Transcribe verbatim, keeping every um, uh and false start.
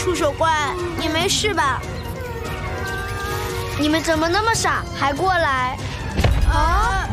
触手怪，你没事吧？ 你们怎么那么傻，还过来？ 啊！